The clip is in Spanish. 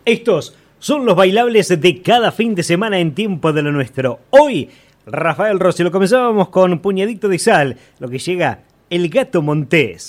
Estos son los bailables de cada fin de semana en Tiempo de lo Nuestro. Hoy, Rafael Rossi, lo comenzábamos con Puñadito de Sal, lo que llega El Gato Montés.